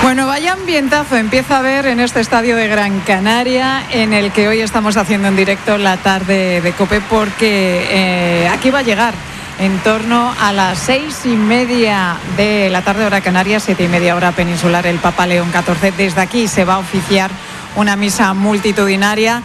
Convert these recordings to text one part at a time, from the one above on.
Bueno, vaya ambientazo empieza a haber en este estadio de Gran Canaria, en el que hoy estamos haciendo en directo la tarde de COPE, porque aquí va a llegar en torno a las 6:30 de la tarde, hora canaria, 7:30 hora peninsular, el Papa León XIV. Desde aquí se va a oficiar una misa multitudinaria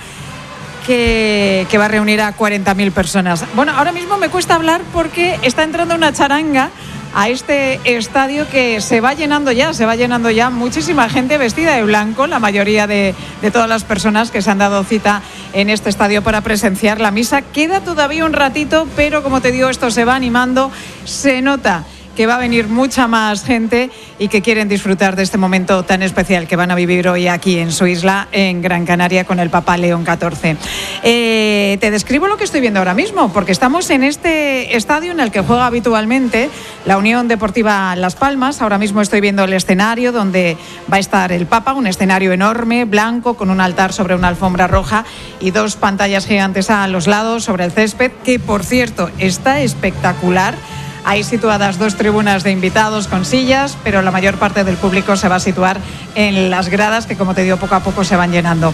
que va a reunir a 40.000 personas. Bueno, ahora mismo me cuesta hablar porque está entrando una charanga a este estadio que se va llenando ya, muchísima gente vestida de blanco, la mayoría de todas las personas que se han dado cita en este estadio para presenciar la misa. Queda todavía un ratito, pero como te digo, esto se va animando, se nota que va a venir mucha más gente y que quieren disfrutar de este momento tan especial que van a vivir hoy aquí en su isla, en Gran Canaria, con el Papa León XIV. Te describo lo que estoy viendo ahora mismo, porque estamos en este estadio en el que juega habitualmente la Unión Deportiva Las Palmas. Ahora mismo estoy viendo el escenario donde va a estar el Papa, un escenario enorme, blanco, con un altar sobre una alfombra roja y dos pantallas gigantes a los lados sobre el césped, que por cierto está espectacular. Hay situadas dos tribunas de invitados con sillas, pero la mayor parte del público se va a situar en las gradas, que como te digo, poco a poco se van llenando.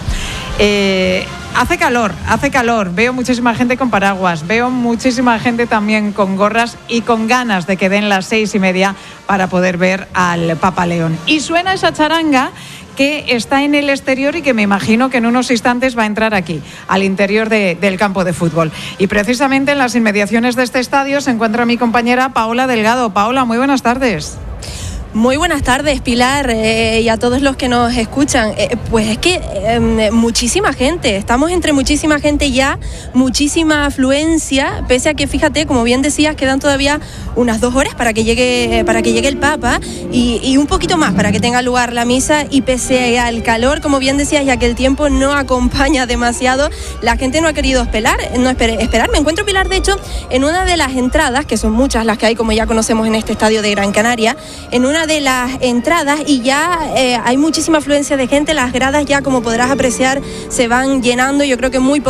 Hace calor, veo muchísima gente con paraguas, veo muchísima gente también con gorras y con ganas de que den las 6:30 para poder ver al Papa León. Y suena esa charanga que está en el exterior y que me imagino que en unos instantes va a entrar aquí, al interior del campo de fútbol. Y precisamente en las inmediaciones de este estadio se encuentra mi compañera Paola Delgado. Paola, muy buenas tardes. Muy buenas tardes, Pilar, y a todos los que nos escuchan. Pues es que muchísima gente, estamos entre muchísima gente ya, muchísima afluencia, pese a que, fíjate, como bien decías, quedan todavía unas 2 horas para que llegue el Papa y un poquito más para que tenga lugar la misa, y pese al calor, como bien decías, ya que el tiempo no acompaña demasiado, la gente no ha querido esperar. Me encuentro, Pilar, de hecho, en una de las entradas, que son muchas las que hay, como ya conocemos en este estadio de Gran Canaria, en una de las entradas, y ya hay muchísima afluencia de gente. Las gradas ya, como podrás apreciar, se van llenando. Yo creo que muy